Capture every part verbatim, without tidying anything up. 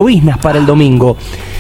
lloviznas para el domingo.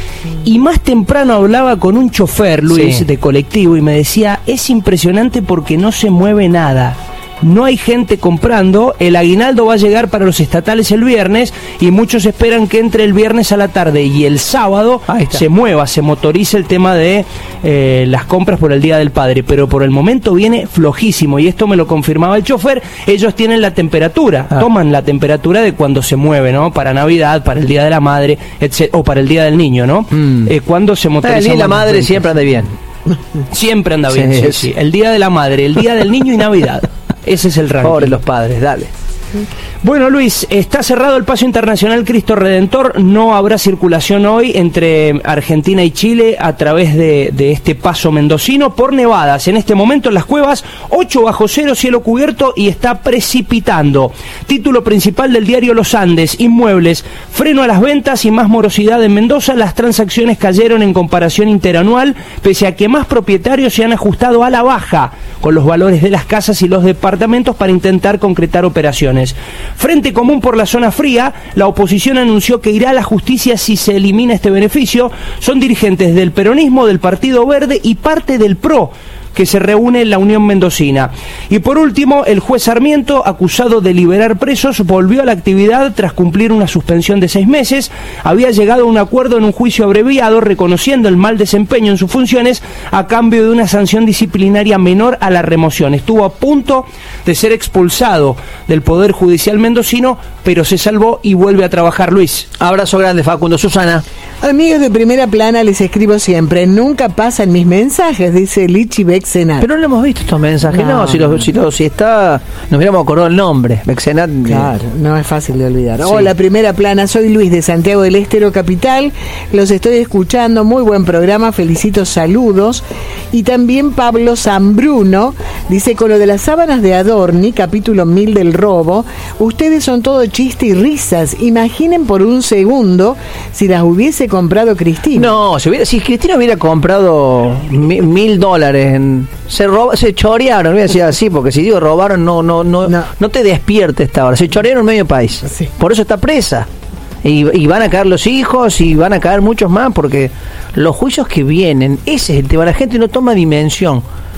Y más temprano hablaba con un chofer, Luis, sí, de colectivo, y me decía, es impresionante porque no se mueve nada. No hay gente comprando, el aguinaldo va a llegar para los estatales el viernes y muchos esperan que entre el viernes a la tarde y el sábado se mueva, se motorice el tema de eh, las compras por el Día del Padre, pero por el momento viene flojísimo y esto me lo confirmaba el chofer. Ellos tienen la temperatura, ah. toman la temperatura de cuando se mueve, ¿no? Para Navidad, para el Día de la Madre, etcétera, o para el Día del Niño, ¿no? Mm. Eh, cuando se motoriza. El Día de la Madre siempre anda bien. Siempre anda bien, sí, sí, sí. El Día de la Madre, el Día del Niño y Navidad. Ese es el ranking. Pobres los padres, dale. Bueno, Luis, está cerrado el paso internacional Cristo Redentor. No habrá circulación hoy entre Argentina y Chile a través de, de este paso mendocino por nevadas. En este momento en las cuevas, ocho bajo cero, cielo cubierto y está precipitando. Título principal del diario Los Andes: inmuebles, freno a las ventas y más morosidad en Mendoza. Las transacciones cayeron en comparación interanual, pese a que más propietarios se han ajustado a la baja con los valores de las casas y los departamentos para intentar concretar operaciones. Frente Común por la Zona Fría, la oposición anunció que irá a la justicia si se elimina este beneficio. Son dirigentes del peronismo, del Partido Verde y parte del P R O, que se reúne en la Unión Mendocina. Y por último, el juez Sarmiento, acusado de liberar presos, volvió a la actividad tras cumplir una suspensión de seis meses. Había llegado a un acuerdo en un juicio abreviado reconociendo el mal desempeño en sus funciones a cambio de una sanción disciplinaria menor a la remoción. Estuvo a punto de ser expulsado del Poder Judicial mendocino, pero se salvó y vuelve a trabajar. Luis. Abrazo grande, Facundo. Susana. Amigos de Primera Plana, les escribo siempre. Nunca pasan mis mensajes, dice Lichi Bexenat. Pero no hemos visto estos mensajes, no, no si, lo, si, lo, si está, nos hubiéramos acordado el nombre, Bexenat. Claro, no es fácil de olvidar. Sí. Hola, Primera Plana, soy Luis de Santiago del Estero Capital, los estoy escuchando, muy buen programa, felicito, saludos. Y también Pablo Zambruno dice, con lo de las sábanas de Adorni, capítulo mil del robo, ustedes son todo chiste y risas, imaginen por un segundo si las hubiese comprado Cristina. No, si, hubiera, si Cristina hubiera comprado mi, mil dólares en... Se, roba, se chorearon, voy a decir así, porque si digo robaron, no no no no, no te despierte esta hora. Se chorearon medio país. Sí. Por eso está presa. Y, y van a caer los hijos y van a caer muchos más, porque los juicios que vienen, ese es el tema. La gente no toma dimensión.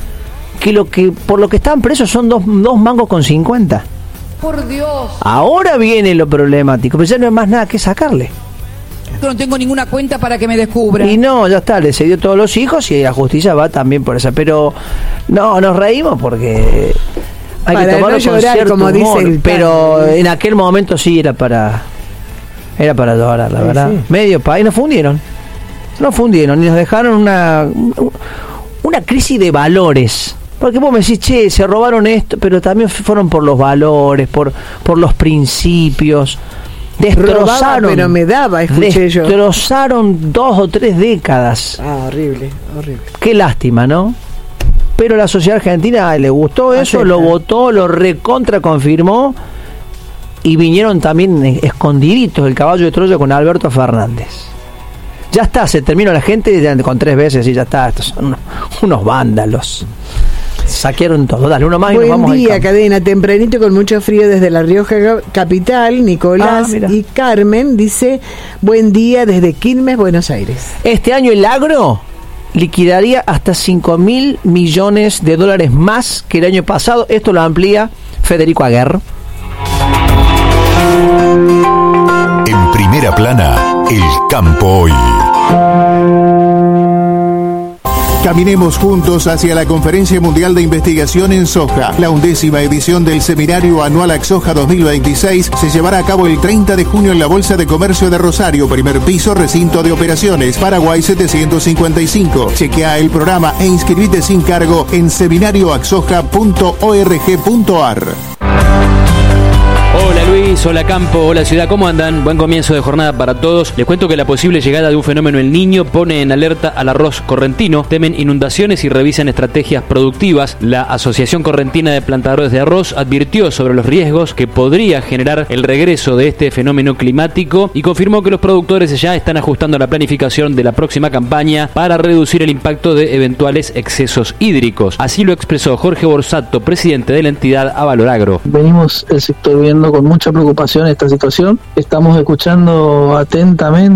Que lo que por lo que están presos son dos, dos mangos con cincuenta. Por Dios. Ahora viene lo problemático, pero ya no hay más nada que sacarle. Yo no tengo ninguna cuenta para que me descubran. Y no, ya está, le cedió todos los hijos y la justicia va también por esa. Pero no, nos reímos porque hay para que tomarlo no llorar, con cierto como humor, dice el pero padre. En aquel momento sí era para era para llorar, la sí, verdad. Sí. Medio país, nos fundieron. Nos fundieron y nos dejaron una una crisis de valores. Porque vos me decís, che, se robaron esto, pero también fueron por los valores, por por los principios. Destrozaron, robaba, pero me daba, escuché destrozaron yo. dos o tres décadas. Ah, horrible, horrible. Qué lástima, ¿no? Pero la sociedad argentina le gustó eso, Acepta. Lo votó, lo recontra confirmó y vinieron también escondiditos el caballo de Troya con Alberto Fernández. Ya está, se terminó la gente con tres veces y ya está. Estos son unos, unos vándalos. Saquearon todo. Dale, uno más y Buen nos vamos día, al campo. Cadena, tempranito con mucho frío desde La Rioja capital. Nicolás ah, y Carmen dice, buen día desde Quilmes, Buenos Aires. Este año el agro liquidaría hasta cinco mil millones de dólares más que el año pasado. Esto lo amplía Federico Aguerre. En Primera Plana, el campo hoy. Caminemos juntos hacia la Conferencia Mundial de Investigación en Soja. La undécima edición del Seminario Anual AXOJA dos mil veintiséis se llevará a cabo el treinta de junio en la Bolsa de Comercio de Rosario, primer piso, recinto de operaciones, Paraguay setecientos cincuenta y cinco. Chequea el programa e inscribite sin cargo en seminario axoja punto org punto ar. Hola Luis, hola Campo, hola Ciudad, ¿cómo andan? Buen comienzo de jornada para todos. Les cuento que la posible llegada de un fenómeno El Niño pone en alerta al arroz correntino. Temen inundaciones y revisan estrategias productivas. La Asociación Correntina de Plantadores de Arroz advirtió sobre los riesgos que podría generar el regreso de este fenómeno climático y confirmó que los productores ya están ajustando la planificación de la próxima campaña para reducir el impacto de eventuales excesos hídricos. Así lo expresó Jorge Borsato, presidente de la entidad Avaloragro. Venimos el sector viendo con mucha preocupación esta situación. Estamos escuchando atentamente